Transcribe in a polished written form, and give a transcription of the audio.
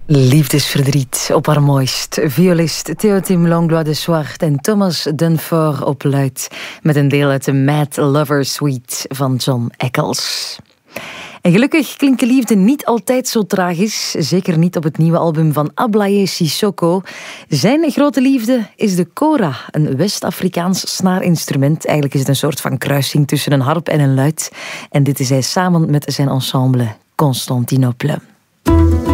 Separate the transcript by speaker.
Speaker 1: Liefdesverdriet op haar mooist. Violist Théotime Langlois de Swart en Thomas Dunford op luid. Met een deel uit de Mad Lover Suite van John Eccles. En gelukkig klinkt de liefde niet altijd zo tragisch. Zeker niet op het nieuwe album van Ablaye Sissoko. Zijn grote liefde is de kora, een West-Afrikaans snaarinstrument. Eigenlijk is het een soort van kruising tussen een harp en een luit. En dit is hij samen met zijn ensemble Constantinople.